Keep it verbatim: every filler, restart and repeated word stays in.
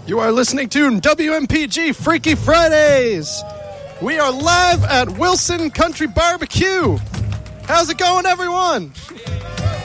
You are listening to W M P G Freaky Fridays. We are live at Wilson Country Barbecue. How's it going, everyone?